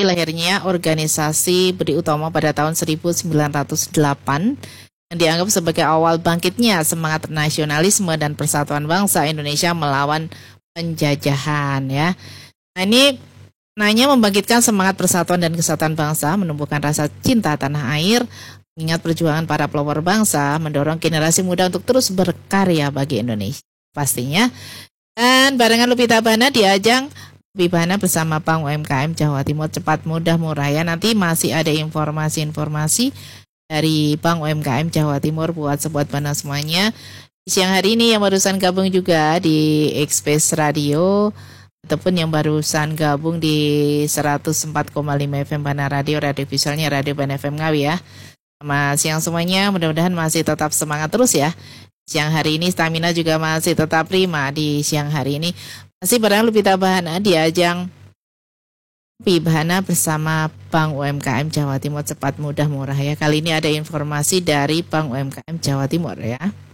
lahirnya organisasi Budi Utomo pada tahun 1908 yang dianggap sebagai awal bangkitnya semangat nasionalisme dan persatuan bangsa Indonesia melawan penjajahan ya. Nah ini nanya membangkitkan semangat persatuan dan kesatuan bangsa, menumbuhkan rasa cinta tanah air, mengingat perjuangan para pelopor bangsa, mendorong generasi muda untuk terus berkarya bagi Indonesia pastinya. Dan barengan Lupita Bana di ajang Bibana bersama Bank UMKM Jawa Timur cepat mudah murah ya. Nanti masih ada informasi-informasi dari Bank UMKM Jawa Timur buat sobat Bana semuanya. Di siang hari ini yang barusan gabung juga di Express Radio ataupun yang barusan gabung di 104,5 FM Bana Radio, radio visualnya Radio Bana FM Ngawi ya. Selamat siang semuanya, mudah-mudahan masih tetap semangat terus ya. Siang hari ini stamina juga masih tetap prima di siang hari ini. Masih bareng Lupita Bahana di ajang Bibana bersama Bank UMKM Jawa Timur cepat mudah murah ya. Kali ini ada informasi dari Bank UMKM Jawa Timur ya.